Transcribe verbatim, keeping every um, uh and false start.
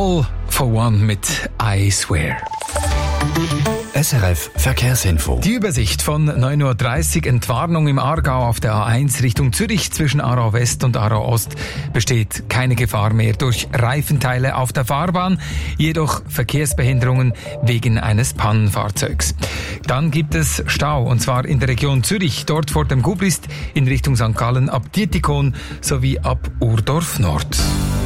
All for One mit I Swear. S R F Verkehrsinfo. Die Übersicht von neun Uhr dreißig. Entwarnung im Aargau auf der A eins Richtung Zürich zwischen Aarau West und Aarau Ost besteht keine Gefahr mehr durch Reifenteile auf der Fahrbahn, jedoch Verkehrsbehinderungen wegen eines Pannenfahrzeugs. Dann gibt es Stau, und zwar in der Region Zürich, dort vor dem Gubrist in Richtung Sankt Gallen ab Dietikon sowie ab Urdorf Nord.